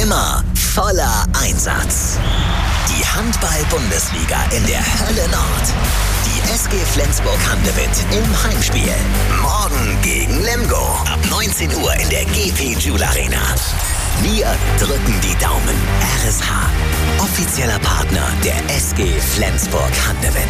immer voller Einsatz. Die Handball-Bundesliga in der Hölle Nord. Die SG Flensburg-Handewitt im Heimspiel. Morgen gegen Lemgo. Ab 19 Uhr in der GP Joule Arena. Wir drücken die Daumen. RSH. Offizieller Partner der SG Flensburg-Handewitt.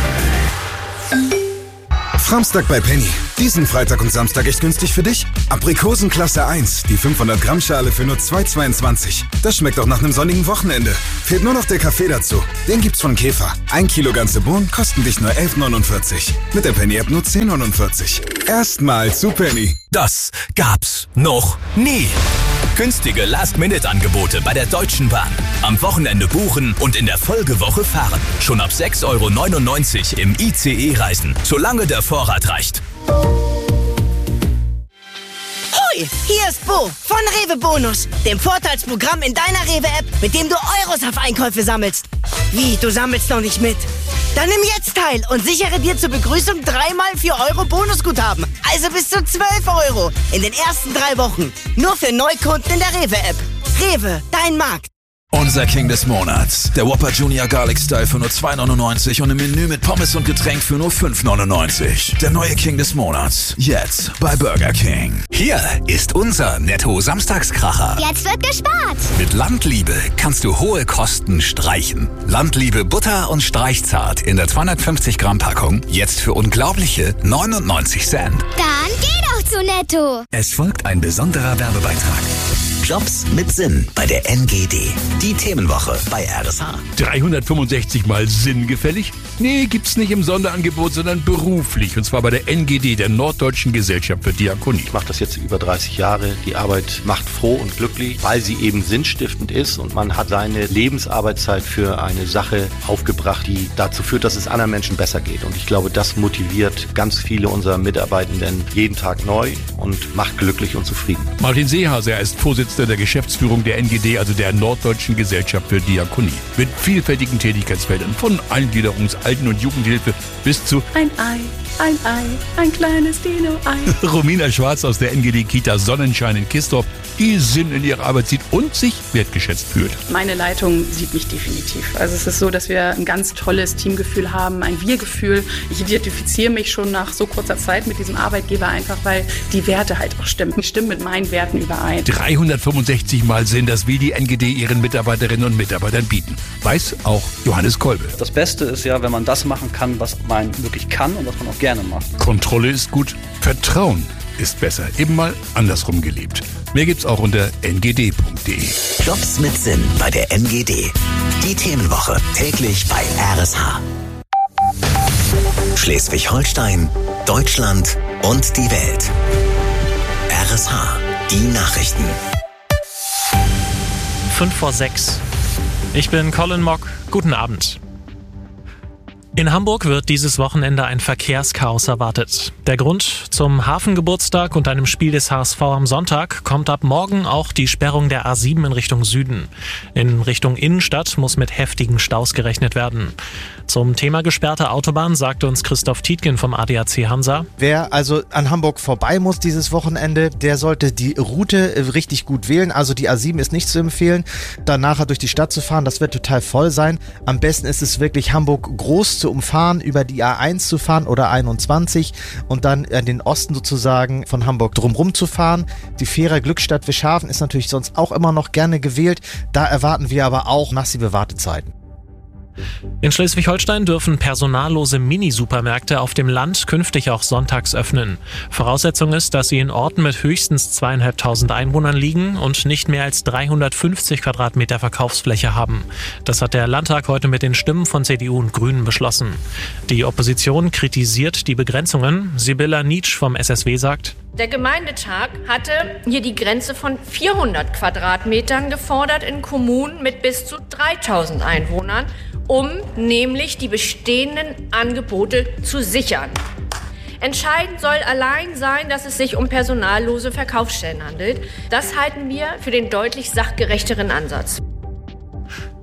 Samstag bei Penny. Diesen Freitag und Samstag echt günstig für dich? Aprikosen Klasse 1, die 500 Gramm Schale für nur 2,22. Das schmeckt auch nach einem sonnigen Wochenende. Fehlt nur noch der Kaffee dazu. Den gibt's von Käfer. 1 Kilo ganze Bohnen kosten dich nur 11,49. Mit der Penny-App nur 10,49. Erstmal zu Penny. Das gab's noch nie. Günstige Last-Minute-Angebote bei der Deutschen Bahn. Am Wochenende buchen und in der Folgewoche fahren. Schon ab 6,99 € im ICE reisen, solange der Vorrat reicht. Hoi, hier ist Bo von Rewe Bonus, dem Vorteilsprogramm in deiner Rewe-App, mit dem du Euros auf Einkäufe sammelst. Wie, du sammelst noch nicht mit? Dann nimm jetzt teil und sichere dir zur Begrüßung 3x 4 € Bonusguthaben. Also bis zu 12 € in den ersten 3 Wochen. Nur für Neukunden in der Rewe-App. Rewe, dein Markt. Unser King des Monats. Der Whopper Junior Garlic Style für nur 2,99 € und im Menü mit Pommes und Getränk für nur 5,99 €. Der neue King des Monats. Jetzt bei Burger King. Hier ist unser Netto-Samstagskracher. Jetzt wird gespart. Mit Landliebe kannst du hohe Kosten streichen. Landliebe Butter und Streichzart in der 250 Gramm Packung. Jetzt für unglaubliche 99 Cent. Dann geh doch zu Netto. Es folgt ein besonderer Werbebeitrag. Jobs mit Sinn bei der NGD. Die Themenwoche bei RSH. 365 Mal sinngefällig? Nee, gibt's nicht im Sonderangebot, sondern beruflich. Und zwar bei der NGD, der Norddeutschen Gesellschaft für Diakonie. Ich mache das jetzt über 30 Jahre. Die Arbeit macht froh und glücklich, weil sie eben sinnstiftend ist. Und man hat seine Lebensarbeitszeit für eine Sache aufgebracht, die dazu führt, dass es anderen Menschen besser geht. Und ich glaube, das motiviert ganz viele unserer Mitarbeitenden jeden Tag neu und macht glücklich und zufrieden. Martin Seehase, er ist Vorsitzender der Geschäftsführung der NGD, also der Norddeutschen Gesellschaft für Diakonie. Mit vielfältigen Tätigkeitsfeldern, von Eingliederungs-, Alten- und Jugendhilfe bis zu ein kleines Dino-Ei. Romina Schwarz aus der NGD-Kita Sonnenschein in Kistorf, die Sinn in ihrer Arbeit sieht und sich wertgeschätzt fühlt. Meine Leitung sieht mich definitiv. Also es ist so, dass wir ein ganz tolles Teamgefühl haben, ein Wir-Gefühl. Ich identifiziere mich schon nach so kurzer Zeit mit diesem Arbeitgeber einfach, weil die Werte halt auch stimmen. Ich stimme mit meinen Werten überein. 365 Mal Sinn, das will die NGD ihren Mitarbeiterinnen und Mitarbeitern bieten. Weiß auch Johannes Kolbe. Das Beste ist ja, wenn man das machen kann, was man wirklich kann und was man auch gerne macht. Kontrolle ist gut, Vertrauen ist besser. Eben mal andersrum gelebt. Mehr gibt's auch unter ngd.de. Jobs mit Sinn bei der NGD. Die Themenwoche täglich bei RSH. Schleswig-Holstein, Deutschland und die Welt. RSH, die Nachrichten. 5:06. Ich bin Colin Mock. Guten Abend. In Hamburg wird dieses Wochenende ein Verkehrschaos erwartet. Der Grund: zum Hafengeburtstag und einem Spiel des HSV am Sonntag kommt ab morgen auch die Sperrung der A7 in Richtung Süden. In Richtung Innenstadt muss mit heftigen Staus gerechnet werden. Zum Thema gesperrte Autobahn sagte uns Christoph Tietgen vom ADAC Hansa: Wer also an Hamburg vorbei muss dieses Wochenende, der sollte die Route richtig gut wählen. Also die A7 ist nicht zu empfehlen, dann nachher durch die Stadt zu fahren. Das wird total voll sein. Am besten ist es wirklich, Hamburg groß zu umfahren, über die A1 zu fahren oder 21 und dann in den Osten sozusagen von Hamburg drumrum zu fahren. Die Fähre Glückstadt Wischhafen ist natürlich sonst auch immer noch gerne gewählt. Da erwarten wir aber auch massive Wartezeiten. In Schleswig-Holstein dürfen personallose Mini-Supermärkte auf dem Land künftig auch sonntags öffnen. Voraussetzung ist, dass sie in Orten mit höchstens 2.500 Einwohnern liegen und nicht mehr als 350 Quadratmeter Verkaufsfläche haben. Das hat der Landtag heute mit den Stimmen von CDU und Grünen beschlossen. Die Opposition kritisiert die Begrenzungen. Sibylla Nitsch vom SSW sagt: Der Gemeindetag hatte hier die Grenze von 400 Quadratmetern gefordert in Kommunen mit bis zu 3.000 Einwohnern, um nämlich die bestehenden Angebote zu sichern. Entscheidend soll allein sein, dass es sich um personallose Verkaufsstellen handelt. Das halten wir für den deutlich sachgerechteren Ansatz.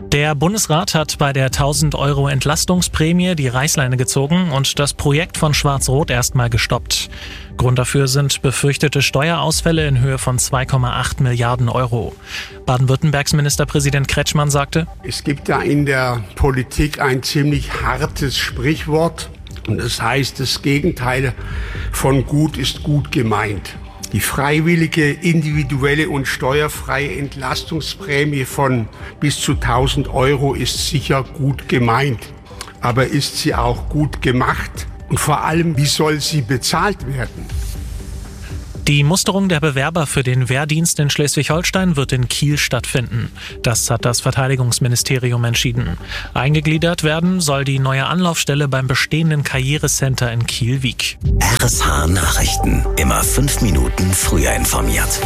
Der Bundesrat hat bei der 1000 Euro Entlastungsprämie die Reißleine gezogen und das Projekt von Schwarz-Rot erstmal gestoppt. Grund dafür sind befürchtete Steuerausfälle in Höhe von 2,8 Milliarden Euro. Baden-Württembergs Ministerpräsident Kretschmann sagte: Es gibt da in der Politik ein ziemlich hartes Sprichwort. Und das heißt, das Gegenteil von gut ist gut gemeint. Die freiwillige, individuelle und steuerfreie Entlastungsprämie von bis zu 1000 Euro ist sicher gut gemeint. Aber ist sie auch gut gemacht? Und vor allem, wie soll sie bezahlt werden? Die Musterung der Bewerber für den Wehrdienst in Schleswig-Holstein wird in Kiel stattfinden. Das hat das Verteidigungsministerium entschieden. Eingegliedert werden soll die neue Anlaufstelle beim bestehenden Karrierecenter in Kiel-Wiek. RSH Nachrichten. Immer 5 Minuten früher informiert.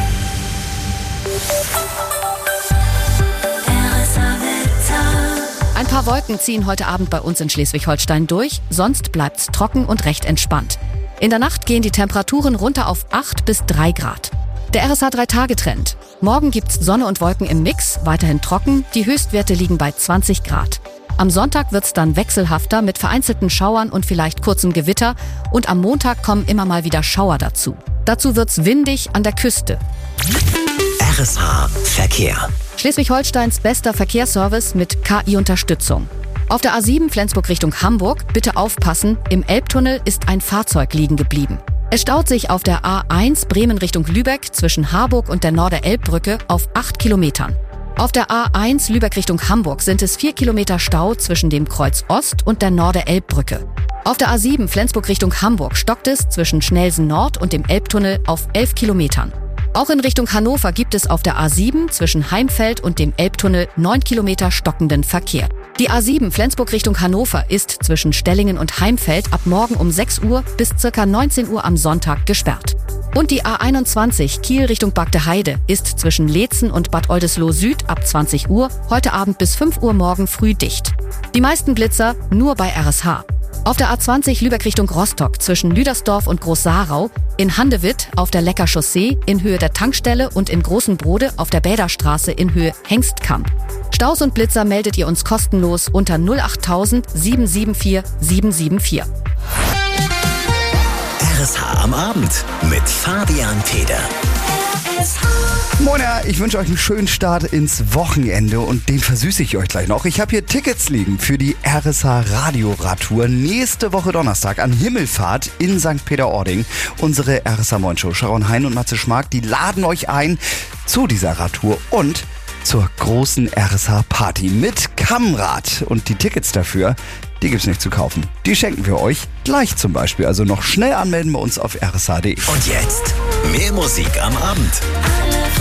Ein paar Wolken ziehen heute Abend bei uns in Schleswig-Holstein durch, sonst bleibt's trocken und recht entspannt. In der Nacht gehen die Temperaturen runter auf 8 bis 3 Grad. Der RSH 3-Tage-Trend. Morgen gibt's Sonne und Wolken im Mix, weiterhin trocken, die Höchstwerte liegen bei 20 Grad. Am Sonntag wird's dann wechselhafter mit vereinzelten Schauern und vielleicht kurzem Gewitter und am Montag kommen immer mal wieder Schauer dazu. Dazu wird's windig an der Küste. RSH Verkehr. Schleswig-Holsteins bester Verkehrsservice mit KI-Unterstützung. Auf der A7 Flensburg Richtung Hamburg, bitte aufpassen, im Elbtunnel ist ein Fahrzeug liegen geblieben. Es staut sich auf der A1 Bremen Richtung Lübeck zwischen Harburg und der Norder-Elb-Brücke auf 8 Kilometern. Auf der A1 Lübeck Richtung Hamburg sind es 4 Kilometer Stau zwischen dem Kreuz Ost und der Norder-Elb-Brücke. Auf der A7 Flensburg Richtung Hamburg stockt es zwischen Schnelsen Nord und dem Elbtunnel auf 11 Kilometern. Auch in Richtung Hannover gibt es auf der A7 zwischen Heimfeld und dem Elbtunnel 9 Kilometer stockenden Verkehr. Die A7 Flensburg Richtung Hannover ist zwischen Stellingen und Heimfeld ab morgen um 6 Uhr bis ca. 19 Uhr am Sonntag gesperrt. Und die A21 Kiel Richtung Bagdeheide ist zwischen Leetzen und Bad Oldesloe Süd ab 20 Uhr heute Abend bis 5 Uhr morgen früh dicht. Die meisten Blitzer nur bei RSH. Auf der A20 Lübeck Richtung Rostock zwischen Lüdersdorf und Groß-Saarau, in Handewitt auf der Lecker Chaussee in Höhe der Tankstelle und in Großen Brode auf der Bäderstraße in Höhe Hengstkamp. Staus und Blitzer meldet ihr uns kostenlos unter 08000 774 774. RSH am Abend mit Fabian Feder. Moin, ich wünsche euch einen schönen Start ins Wochenende und den versüße ich euch gleich noch. Ich habe hier Tickets liegen für die RSH Radioradtour nächste Woche Donnerstag an Himmelfahrt in St. Peter-Ording. Unsere RSH Moin Show, Sharon Hein und Matze Schmark, die laden euch ein zu dieser Radtour und zur großen RSH Party mit Kammrad. Und die Tickets dafür, die gibt's nicht zu kaufen. Die schenken wir euch gleich zum Beispiel. Also noch schnell anmelden bei uns auf rsh.de. Und jetzt mehr Musik am Abend.